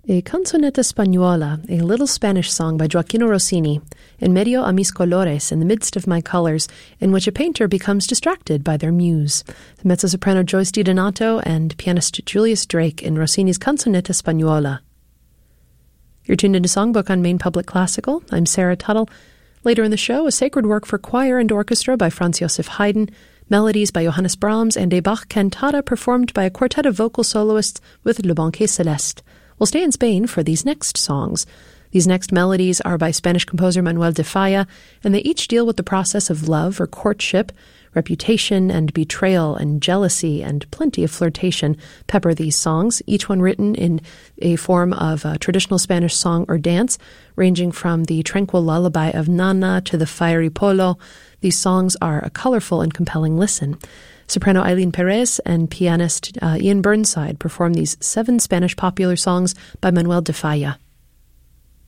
A canzonetta spagnola, a little Spanish song by Gioacchino Rossini, in medio a mis colores, in the midst of my colors, in which a painter becomes distracted by their muse. The mezzo-soprano Joyce DiDonato and pianist Julius Drake in Rossini's Canzonetta Spagnola. You're tuned into Songbook on Maine Public Classical. I'm Sarah Tuttle. Later in the show, a sacred work for choir and orchestra by Franz Josef Haydn, melodies by Johannes Brahms, and a Bach cantata performed by a quartet of vocal soloists with Le Banquet Celeste. We'll stay in Spain for these next songs. These next melodies are by Spanish composer Manuel de Falla, and they each deal with the process of love or courtship. Reputation and betrayal and jealousy and plenty of flirtation pepper these songs, each one written in a form of a traditional Spanish song or dance, ranging from the tranquil lullaby of Nana to the fiery polo. These songs are a colorful and compelling listen. Soprano Eileen Perez and pianist Ian Burnside perform these 7 Spanish popular songs by Manuel de Falla.